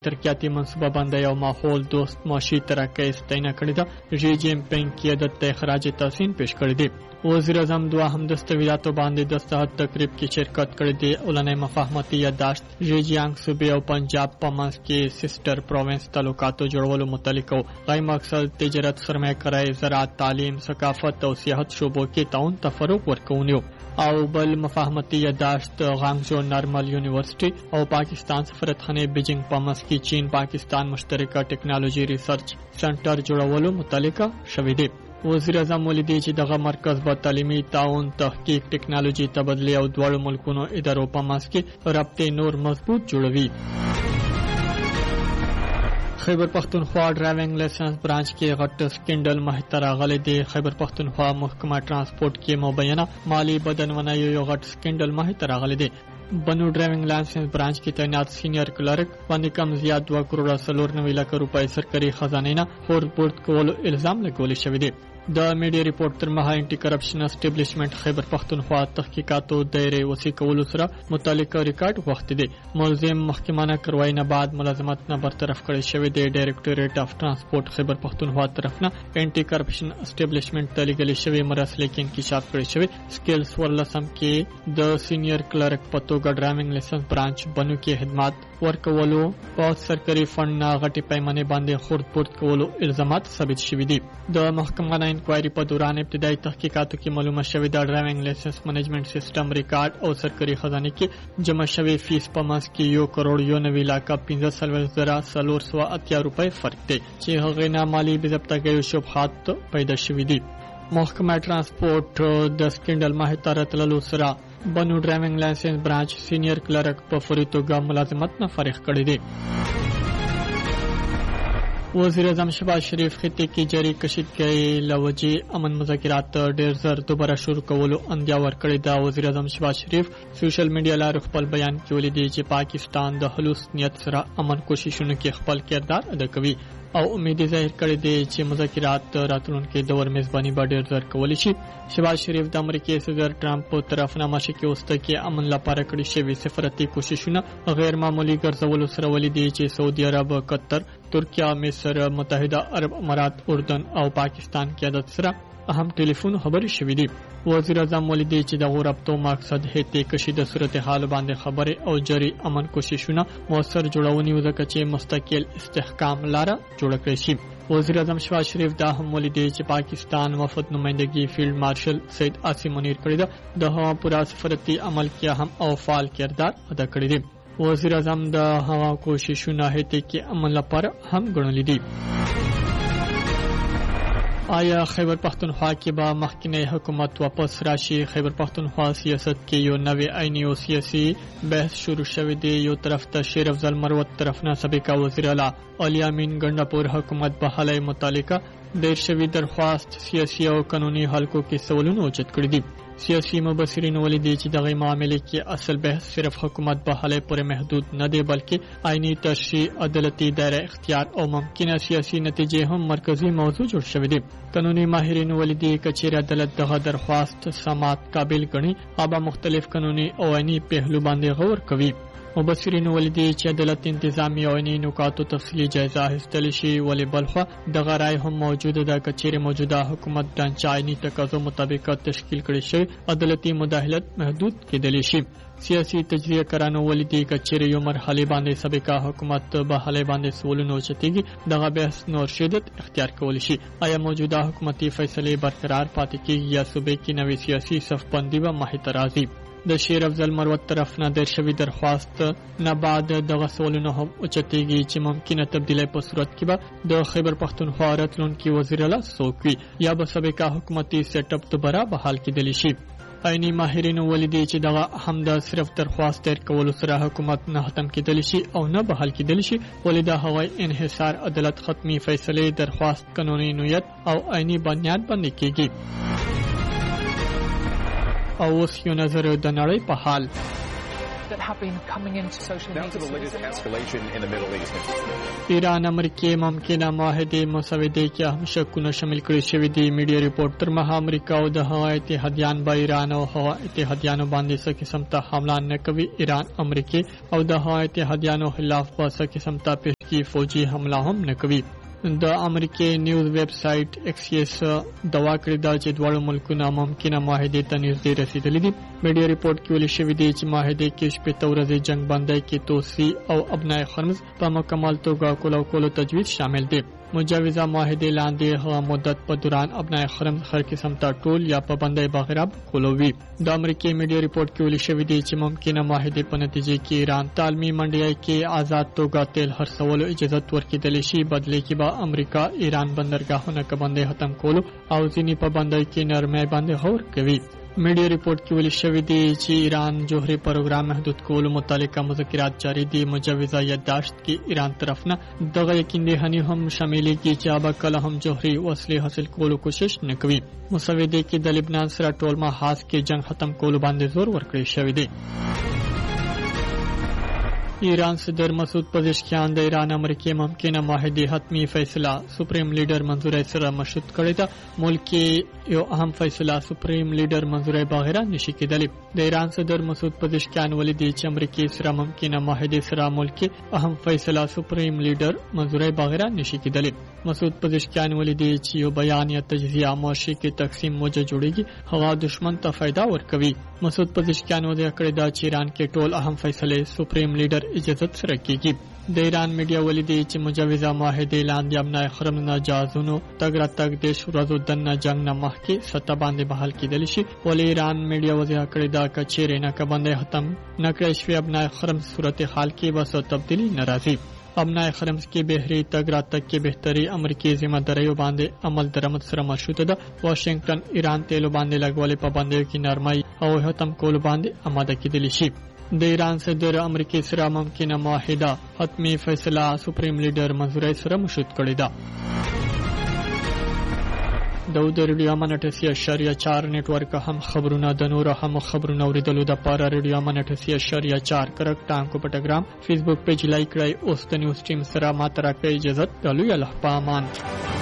ترقیاتي منصوبه بندۍ او ماحول دوست معاشي ترقۍ ستاینه کړې ده. ژي جین پینګ قیادت ته خراج تحسین پیش کړی دی. وزیر اعظم دوهم د استویاتو باندې د صحت تقریب کې شرکت کړی دی. اولنۍ مفاهمتي یادداشت ژیجیانګ صوبې او پنجاب په منځ کې سیسټر پروینس تعلقاتو جوړولو متعلق او غیر مقصد تجارت سرمایه کاري زراعت تعلیم ثقافت او سیاحت شعبو کې تعاون تفرق ورکونیو. او بل مفاهمتي یادداشت غانګجو نارمل یونیورسيټي او پاکستان سفارتخانه بیجینګ په منځ کې چین پاکستان مشترکه ټیکنالوژي ریسرچ سنټر جوړولو متعلق شوې دی. وزیر اعظم ولیدي چې دغه مرکز به تعلیمي تعاون تحقیق ټیکنالوژي تبادله او دواړو ملکونو ادارو په منځ کې رابطې نور مضبوط جوړوي. خیبر پختونخوا ډرایوینګ لایسنس برانچ کې غټ سکینډل مخته راغلی دی. خیبر پختونخوا محکمه ترانسپورت کې مبینه مالی بدنونې یو غټ سکینډل مخته راغلی دی. بنو ډرایوینګ لایسنس برانچ کې تعینات سینیئر کلرک باندې کم زیات 2 کروڑ 4 لک روپۍ سرکاري خزانه نه خورپورت کولو الزام لګول شوی دی. د میډیا ریپورت تر مها انټي کرپشن اسټابلیشمنت خیبر پختونخوا تحقیقاتو دایره وسیع کولو سره متعلقه ریکارډ وخت دی. ملزم محکمانه کاروایی نه بعد ملازمت نه برطرف کړی شوی دی. ډایریکټوریټ اف ترانسپورت خیبر پختونخوا طرفنه انټي کرپشن اسټابلیشمنت ته لګل شوی مراسله کې انکشاف کړی شوی. سکیلز ورلسم کې د سینیئر کلرک په توګه ډرایوینګ لایسنس برانچ بنو کې خدمات ورکولو په سرکاري فند نه غټي پیمانه باندې خورپورت کولو الزامات ثابت شوي دي. د محکمه انکوایري په دوران ابتدایي تحقیقاتو کې معلومه شوې ده ډرایوینګ لایسنس منیجمنت سیستم ریکارډ او سرکاري خزانه کې جمع شوی فیس په منځ کې 1 کروڑ 9 لک 15,480 روپۍ فرق دی چې هغه نه مالی بې ضبطګۍ شبهات پیدا شوي دي. محکمه ترانسپورت د سکینډل مخته راتللو سره بنو ډرایوینګ لایسنس برانچ سینیئر کلرک په فوري توګه ملازمت نه فارغ کړی دی. وزیر اعظم شهباز شریف خطې کې جاری کشیدګۍ لوجې امن مذاکرات ډېر زر دوباره شروع کولو اندیا ورکړې ده. وزیر اعظم شهباز شریف سوشل میډیا لاره خپل بیان کې ولیدي چې پاکستان د خلوص نیت سره امن کوششونو کې خپل کردار ادا کوي او امید ظاهر کړی دی چې مذاکرات راتلونکي دور میزباني به ډېر زر کولی شي. شهباز شریف د امریکای صدر ټرمپ په طرفنه مشکې وسته کې امن لپاره کړی شوی سفارتي کوششونه غیر معمولی ګرځولو سره ولیدي چې سعودي عرب، قطر، ترکیه، مصر، متحده عرب امارات، اردن او پاکستان قیادت سره اهم ټلیفون خبرې شوې دي. وزیر اعظم ولیدي چې د غوربتو مقصد هته کشي د صورتحال باندې خبره او جری امن کوششونه موثر جوړونی وځکه چې مستقل استحکام لاره جوړ کړی شي. وزیر اعظم شهباز شریف دا هم ولیدي چې پاکستان وفد نمائندګي فیلډ مارشل سید عاصم منیر کړی ده. د هغه پورا سفارتي عمل کې هم او فعال کردار ادا کړی دی. وزیر اعظم د هغه کوششونه هته کې امن لپاره هم ګڼلې دي. آیا خیبر پختونخوا کې به مخکنی حکومت واپس راشي؟ خیبر پختونخوا سیاست کې یو نوې آئینی او سیاسي بحث شروع شوی دی. یو طرف ته شیر افضل مروت طرفنه سابقه وزیر اعلی علي امین ګندپور حکومت بحاله متعلقه دیر شوی درخواست سیاسي او قانوني حلقو کې سوالونه اوچت کړی دي. سیاسي مبصرین ولیدي چې دغه معاملې کې اصل بحث صرف حکومت بحاله پورې محدود نه دی بلکې آئینی تشریع، عدالتي دایره اختیار او ممکنه سیاسي نتیجې هم مرکزی موضوع جوړ شوی دی. قانوني ماهرین ولیدي کچېر عدالت دغه درخواست سماعت قابل ګڼي او مختلف قانوني او آئینی پهلو باندې غور کوي. مبصرین ولیدي چې عدالت انتظامی او آئینی نکاتو تفصیلی جایزه اخیستل شي. ولې بلخوا دغه رائے هم موجوده ده کچېر موجوده حکومت ډانچه آئینی تقاضو مطابق تشکیل کړي شي عدالتي مداخلت محدود کېدلی شي. سیاسي تجزیه کرانو ولیدي کچېر یو مرحله باندې سابقه حکومت به حاله باندې سوالونه چتيږي دغه بحث نور شدت اختیار کول شي. آیا موجوده حکومتي فیصله برقرار پاتې کیږي یا صوبې کې نوې سیاسي صفبندي به مخې راځي؟ د شیر افضل مروت طرفنه در شوی درخواست نه بعد دغه سوالونه هم اوچتېږي چې ممکنه تبدیلی په صورت کې به د خیبر پختونخوا راتلونکي وزیر اعلی څوک وي یا به سابقه حکومتي سیټ اپ دوباره بحال کېدلی شي. آئینی ماهرین ولیدي چې دغه هم د صرف درخواست تیر کولو سره حکومت نه ختم کېدلی شي او نه بحال کېدلی شي. ولې د هغوی انحصار عدالت ختمي فیصله درخواست قانوني نوعیت او آئینی بنیاد باندې کېږي. او اوس یو نظر د نړۍ په حال. ایران امریکای ممکنه معاهده مسودې کې اهم شکونه شامل کړي شوی دی. میډیا ریپورت تر مها امریکا او د هغه اتحادیان به ایران او هغه اتحادیانو باندې څه قسم ته حمله نه کوي. ایران امریکای او د هغه اتحادیانو خلاف به څه قسم ته کې فوجي حمله هم نه کوي. د امریکای نیوز ویب سایټ ایکسیس دوا کړې ده چې دواړو ملکونه ممکنه معاهدې ته نږدې رسیدلي دي. میډیا ریپورت کې ویل شوی دی چې معاهدې کې 15 ورځې جنگ بندۍ کې توسیع او ابنای خرمز په مکمل توګه کولو تجویز شامل دي. مجوزه معاهدې لاندې هغه مدت په دوران ابنای خرمز هر قسم ته ټول یا پابندۍ بغیر کولوي. د امریکای میډیا ریپورت کې ویل شوی دی چې ممکنه معاهدې په نتیجه کې ایران تعلیمي منډیای کې آزاد توګه تیل خرڅولو اجازه ورکړي شي. بدله کې به امریکا ایران بندرګاهونه کبندې ختم کولو او ځینې پابندۍ کې نرمۍ باندې غور کوي. میډیا ریپورت کې ویل شوی دی چې ایران جوهري پروګرام محدود کولو متعلقه مذاکرات جاری دي. مجوزه یادداشت کې ایران طرف نه دغه یقین دهانی هم شامل کی چې ابا کله هم جوهري وسلې حاصل کولو کوشش نه کوي. مسودې کې د لبنان سره ټول محاذ کې جنگ ختم کولو باندې زور ورکړی شوی دی. ایران صدر مسعود پزشکیان د ایران امریکای ممکنه معاهدې حتمی فیصله سپریم لیډر منظوري سره مشروط کړی ده. ملک یو اهم فیصله سپریم لیډر منظوري بغیر نشي کېدلی. د ایران صدر مسعود پزشکیان ولیدي چې امریکای سره ممکنه معاهدې سره ملک اهم فیصله سپریم لیډر منظوري بغیر نشي کېدلی. مسعود پزشکیان ولیدي چې یو بیان یا تجزیه معاشي کې تقسیم موجه جوړیږي هغه دشمن ته فائدہ ورکوي. مسعود پزشکیان وضاحت کړی دا چې ایران کې ټول اهم فیصله سپریم لیډر اجازه سره کیږي. د ایران میډیا ولیدي چې مجوزه معاهدې لاندې ابنای خرم نه جازونو تګ راتګ د شورازو دنه جنگ نه مخکې سطح باندې بحال کېدل شي. ولې ایران میډیا وضاحت کړی دا کچېرې نه کبندې ختم نه کړی شوی ابنای خرم صورتحال کې بس تبدیلی ناراضي. ابنای خرمز کې بهري تګ راتګ کې بهتري امریکای ذمہ داریو باندې عمل درآمد سره مشروط ده. واشنگټن ایران تیلو باندې لګولې پابندیو کې نرمۍ او ختم کول باندې آماده کېدلی شي. د ایران صدر امریکای سره ممکنه معاهده حتمی فیصله سپریم لیډر منظوري سره مشروط کړی ده. د ریډیو امانت 4 نیټورک هم خبرونه د نور هم خبرونه اوریدلو د پاره ریډیو امانت 4 کرک ټانکو پټګرام فیسبوک پیج لایک کړئ. اوس د نیوز ټیم سره ماته راکړئ اجازه. د لوی الله پامان.